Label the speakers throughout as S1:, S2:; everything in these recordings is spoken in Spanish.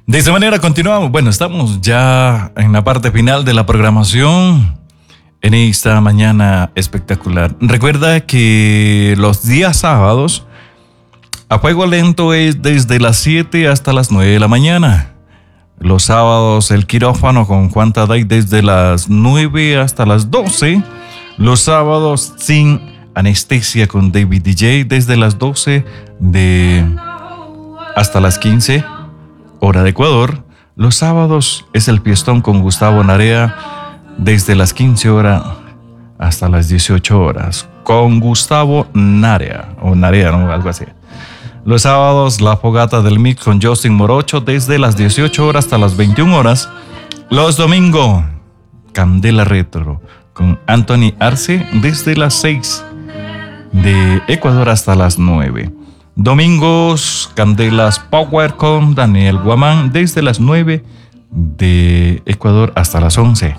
S1: De esta manera continuamos. Bueno, estamos ya en la parte final de la programación en esta mañana espectacular. Recuerda que los días sábados a fuego lento es desde las 7 hasta las 9 de la mañana. Los sábados el quirófano con Juan Taday desde las 9 hasta las 12. Los sábados sin anestesia con David DJ desde las 12 hasta las 15 hora de Ecuador. Los sábados es el fiestón con Gustavo Narea desde las 15 horas hasta las 18 horas con Gustavo Narea o Narea, ¿no? Algo así. Los sábados la fogata del mix con Justin Morocho desde las 18 horas hasta las 21 horas. Los domingos Candela Retro con Anthony Arce desde las 6 de Ecuador hasta las 9. Domingos Candelas Power con Daniel Guamán desde las 9 de Ecuador hasta las 11.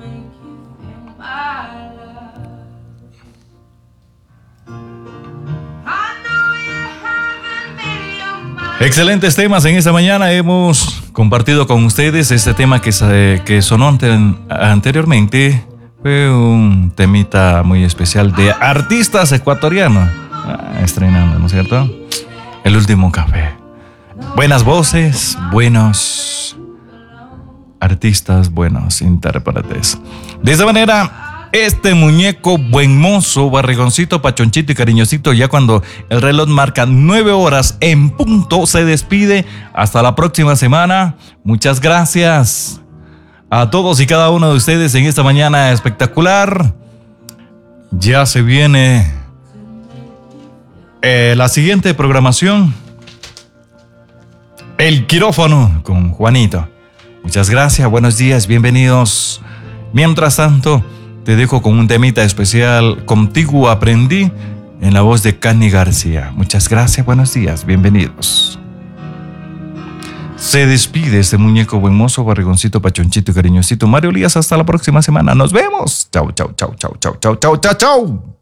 S1: Excelentes temas en esta mañana. Hemos compartido con ustedes este tema que sonó anteriormente. Fue un temita muy especial de artistas ecuatorianos. Estrenando, ¿no es cierto? El último café. Buenas voces, buenos artistas, buenos intérpretes. De esa manera, este muñeco buen mozo, barrigoncito, pachonchito y cariñosito, ya cuando el reloj marca 9 horas en punto, se despide. Hasta la próxima semana. Muchas gracias a todos y cada uno de ustedes en esta mañana espectacular. Ya se viene la siguiente programación, El Quirófano con Juanito. Muchas gracias, buenos días, bienvenidos. Mientras tanto, te dejo con un temita especial, Contigo Aprendí, en la voz de Cani García. Muchas gracias, buenos días, bienvenidos. Se despide este muñeco buen mozo, barrigoncito, pachonchito y cariñosito, Mario Elías. Hasta la próxima semana, nos vemos. Chau, chau, chau, chau, chau, chau, chau, chau, chau.